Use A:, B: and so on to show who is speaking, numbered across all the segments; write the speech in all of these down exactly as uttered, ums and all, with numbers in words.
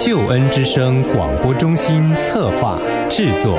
A: 救恩之声广播中心策划制作。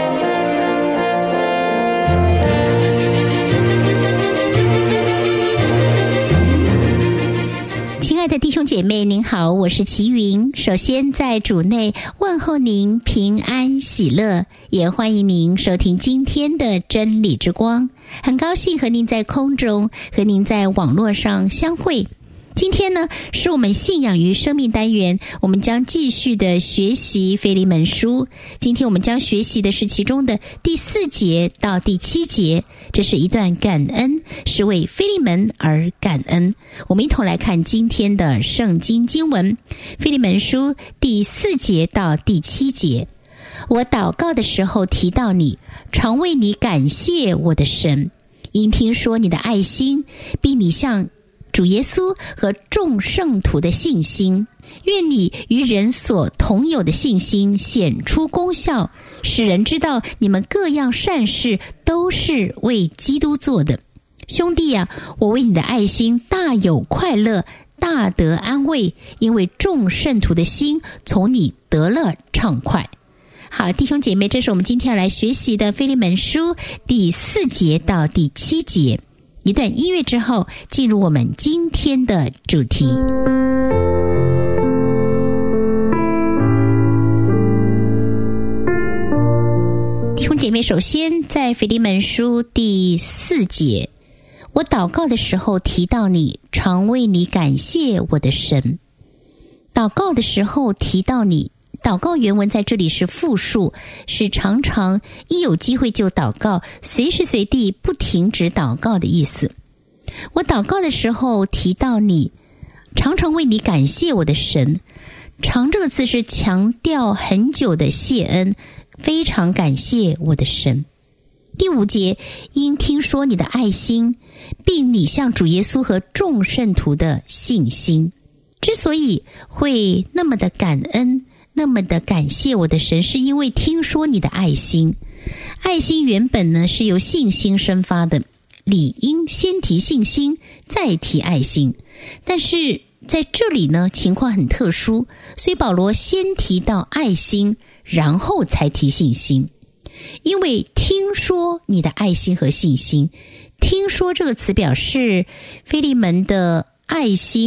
B: 亲爱的弟兄姐妹，您好，我是齐云。首先在主内问候您平安喜乐，也欢迎您收听今天的真理之光。很高兴和您在空中，和您在网络上相会。今天呢，是我们信仰与生命单元，我们将继续的学习腓利门书。今天我们将学习的是其中的第四节到第七节，这是一段感恩，是为腓利门而感恩。我们一同来看今天的圣经经文，腓利门书第四节到第七节。我祷告的时候提到你，常为你感谢我的神，因听说你的爱心，并你向主耶稣和众圣徒的信心，愿你与人所同有的信心显出功效，使人知道你们各样善事都是为基督做的。兄弟啊，我为你的爱心大有快乐，大得安慰，因为众圣徒的心从你得了畅快。好，弟兄姐妹，这是我们今天要来学习的腓利门书第四节到第七节。一段音乐之后，进入我们今天的主题。弟兄姐妹，首先在腓利门书第四节，我祷告的时候提到你，常为你感谢我的神。祷告的时候提到你，祷告原文在这里是复数，是常常一有机会就祷告，随时随地不停止祷告的意思。我祷告的时候提到你，常常为你感谢我的神。常这个字是强调很久的谢恩，非常感谢我的神。第五节，因听说你的爱心，并你向主耶稣和众圣徒的信心。之所以会那么的感恩，那么的感谢我的神，是因为听说你的爱心。爱心原本呢是由信心生发的，理应先提信心，再提爱心。但是在这里呢，情况很特殊，所以保罗先提到爱心，然后才提信心。因为听说你的爱心和信心，听说这个词表示腓利门的爱心